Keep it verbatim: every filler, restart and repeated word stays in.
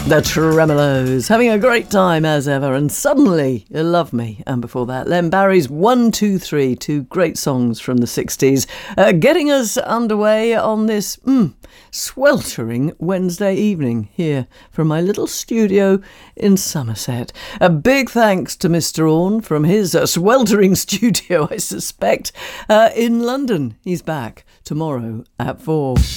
The Tremolos, having a great time as ever, and Suddenly You Love Me. And before that, Len Barry's one two three, two great songs from the sixties, uh, getting us underway on this mm, sweltering Wednesday evening here from my little studio in Somerset. A big thanks to Mister Orne from his uh, sweltering studio, I suspect, uh, in London. He's back tomorrow at four.